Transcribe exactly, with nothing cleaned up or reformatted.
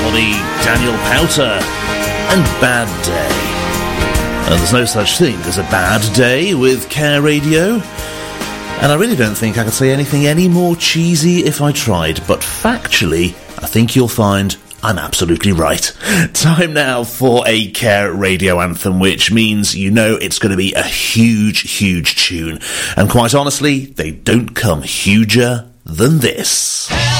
Melody, Daniel Powter, and Bad Day. And there's no such thing as a bad day with Care Radio. And I really don't think I could say anything any more cheesy if I tried, but factually, I think you'll find I'm absolutely right. Time now for a Care Radio anthem, which means you know it's going to be a huge, huge tune. And quite honestly, they don't come huger than this.